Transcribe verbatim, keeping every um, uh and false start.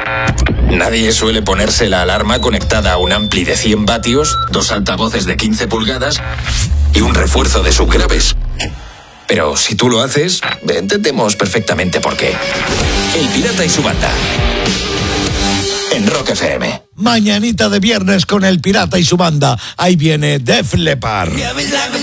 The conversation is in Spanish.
Nadie suele ponerse la alarma conectada a un ampli de cien vatios, dos altavoces de quince pulgadas y un refuerzo de subgraves. Pero si tú lo haces, entendemos perfectamente por qué. El Pirata y su banda. En Rock F M. Mañanita de viernes con El Pirata y su banda. Ahí viene Def Leppard.